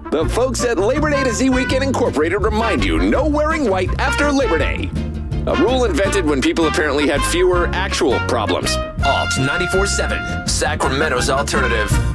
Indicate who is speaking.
Speaker 1: The folks at Labor Day to Z Weekend Incorporated remind you, no wearing white after Labor Day. A rule invented when people apparently had fewer actual problems.
Speaker 2: Alt 94.7, Sacramento's alternative.